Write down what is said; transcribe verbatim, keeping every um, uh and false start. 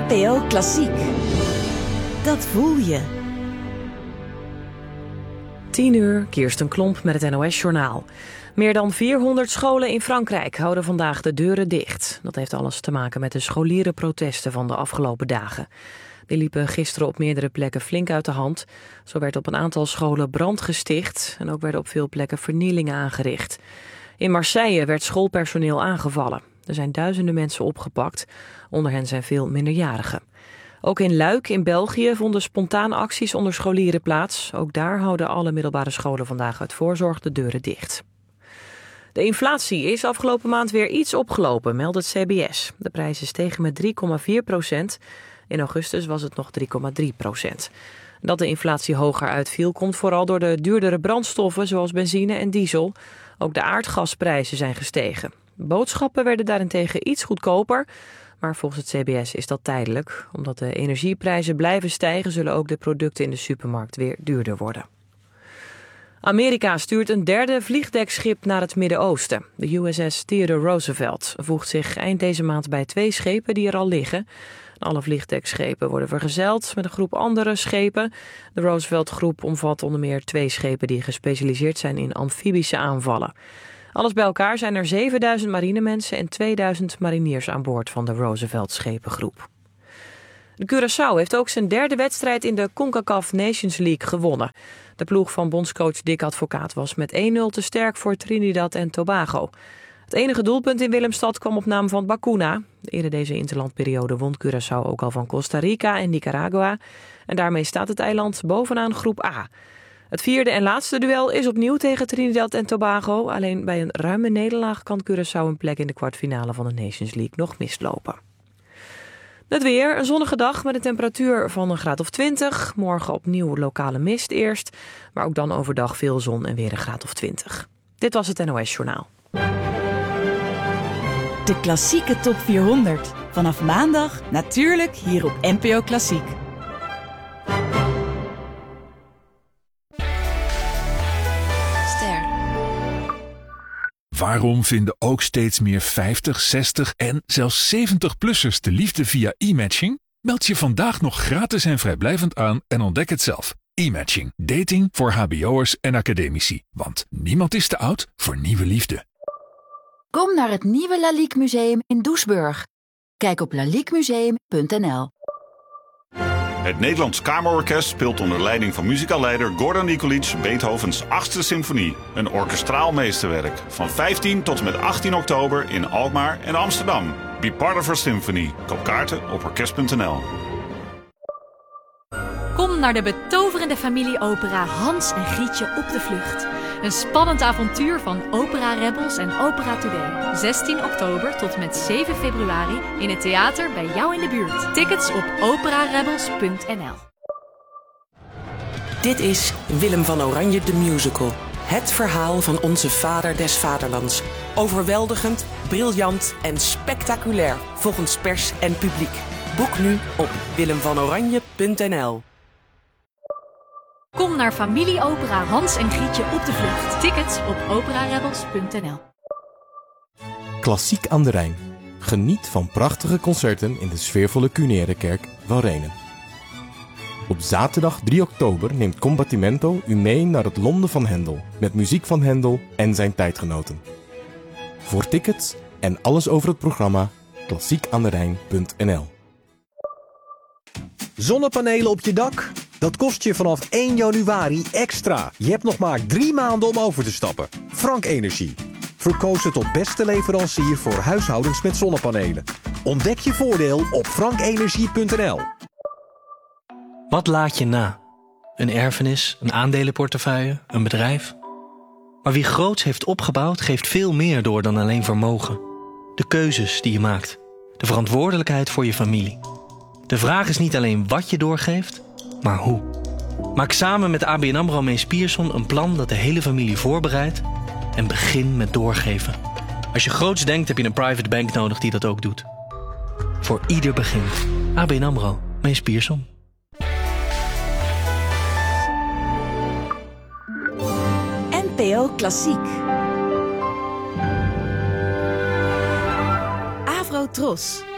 N P O Klassiek. Dat voel je. tien uur, Kirsten Klomp met het N O S-journaal. Meer dan vierhonderd scholen in Frankrijk houden vandaag de deuren dicht. Dat heeft alles te maken met de scholierenprotesten van de afgelopen dagen. Die liepen gisteren op meerdere plekken flink uit de hand. Zo werd op een aantal scholen brand gesticht en ook werden op veel plekken vernielingen aangericht. In Marseille werd schoolpersoneel aangevallen. Er zijn duizenden mensen opgepakt. Onder hen zijn veel minderjarigen. Ook in Luik in België vonden spontaan acties onder scholieren plaats. Ook daar houden alle middelbare scholen vandaag uit voorzorg de deuren dicht. De inflatie is afgelopen maand weer iets opgelopen, meldt het C B S. De prijzen stegen met drie komma vier procent. In augustus was het nog drie komma drie procent. Dat de inflatie hoger uitviel komt vooral door de duurdere brandstoffen zoals benzine en diesel. Ook de aardgasprijzen zijn gestegen. Boodschappen werden daarentegen iets goedkoper, maar volgens het C B S is dat tijdelijk. Omdat de energieprijzen blijven stijgen, zullen ook de producten in de supermarkt weer duurder worden. Amerika stuurt een derde vliegdekschip naar het Midden-Oosten. De U S S Theodore Roosevelt voegt zich eind deze maand bij twee schepen die er al liggen. Alle vliegdekschepen worden vergezeld met een groep andere schepen. De Roosevelt-groep omvat onder meer twee schepen die gespecialiseerd zijn in amfibische aanvallen. Alles bij elkaar zijn er zevenduizend marinemensen en tweeduizend mariniers aan boord van de Roosevelt-schepengroep. De Curaçao heeft ook zijn derde wedstrijd in de CONCACAF Nations League gewonnen. De ploeg van bondscoach Dick Advocaat was met één nul te sterk voor Trinidad en Tobago. Het enige doelpunt in Willemstad kwam op naam van Bacuna. Eerder deze interlandperiode won Curaçao ook al van Costa Rica en Nicaragua. En daarmee staat het eiland bovenaan groep A. Het vierde en laatste duel is opnieuw tegen Trinidad en Tobago. Alleen bij een ruime nederlaag kan Curaçao een plek in de kwartfinale van de Nations League nog mislopen. Het weer, een zonnige dag met een temperatuur van een graad of twintig. Morgen opnieuw lokale mist eerst. Maar ook dan overdag veel zon en weer een graad of twintig. Dit was het N O S-journaal. De klassieke top vierhonderd. Vanaf maandag natuurlijk hier op N P O Klassiek. Ster. Waarom vinden ook steeds meer vijftig, zestig en zelfs zeventig-plussers de liefde via e-matching? Meld je vandaag nog gratis en vrijblijvend aan en ontdek het zelf. E-matching. Dating voor hbo'ers en academici. Want niemand is te oud voor nieuwe liefde. Kom naar het nieuwe Lalique Museum in Doesburg. Kijk op lalique museum punt n l. Het Nederlands Kamerorkest speelt onder leiding van muzikaalleider Gordon Nikolic Beethovens achtste symfonie. Een orkestraal meesterwerk. Van vijftien tot en met achttien oktober in Alkmaar en Amsterdam. Be part of our symphony. Koop kaarten op orkest punt n l. Kom naar de betoverende familieopera Hans en Grietje op de vlucht. Een spannend avontuur van Opera Rebels en Opera Today. zestien oktober tot en met zeven februari in het theater bij jou in de buurt. Tickets op opera rebels punt n l. Dit is Willem van Oranje de Musical. Het verhaal van onze vader des vaderlands. Overweldigend, briljant en spectaculair volgens pers en publiek. Boek nu op willem van oranje punt n l. Kom naar familieopera Hans en Grietje op de vlucht. Tickets op opera rebels punt n l. Klassiek aan de Rijn. Geniet van prachtige concerten in de sfeervolle Cunerekerk van Renen. Op zaterdag drie oktober neemt Combattimento u mee naar het Londen van Hendel. Met muziek van Hendel en zijn tijdgenoten. Voor tickets en alles over het programma klassiek aan de rijn punt n l. Zonnepanelen op je dak? Dat kost je vanaf één januari extra. Je hebt nog maar drie maanden om over te stappen. Frank Energie. Verkozen tot beste leverancier voor huishoudens met zonnepanelen. Ontdek je voordeel op frank energie punt n l. Wat laat je na? Een erfenis, een aandelenportefeuille, een bedrijf? Maar wie groots heeft opgebouwd, geeft veel meer door dan alleen vermogen. De keuzes die je maakt. De verantwoordelijkheid voor je familie. De vraag is niet alleen wat je doorgeeft, maar hoe. Maak samen met A B N AMRO Mees Pierson een plan dat de hele familie voorbereidt en begin met doorgeven. Als je groots denkt, heb je een private bank nodig die dat ook doet. Voor ieder begint. A B N AMRO Mees Pierson. N P O Klassiek. Avro Tros.